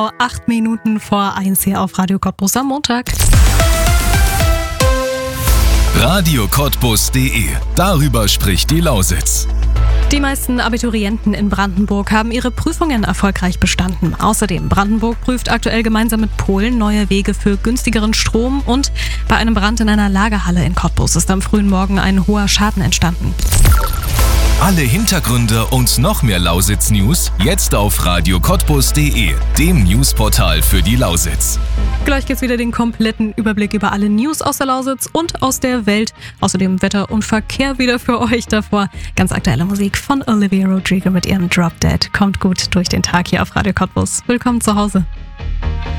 8 Minuten vor 1 hier auf Radio Cottbus am Montag. radiocottbus.de. Darüber spricht die Lausitz. Die meisten Abiturienten in Brandenburg haben ihre Prüfungen erfolgreich bestanden. Außerdem, Brandenburg prüft aktuell gemeinsam mit Polen neue Wege für günstigeren Strom und bei einem Brand in einer Lagerhalle in Cottbus ist am frühen Morgen ein hoher Schaden entstanden. Alle Hintergründe und noch mehr Lausitz-News jetzt auf radiocottbus.de, dem Newsportal für die Lausitz. Gleich gibt's wieder den kompletten Überblick über alle News aus der Lausitz und aus der Welt. Außerdem Wetter und Verkehr wieder für euch davor. Ganz aktuelle Musik von Olivia Rodrigo mit ihrem Drop Dead. Kommt gut durch den Tag hier auf Radio Cottbus. Willkommen zu Hause.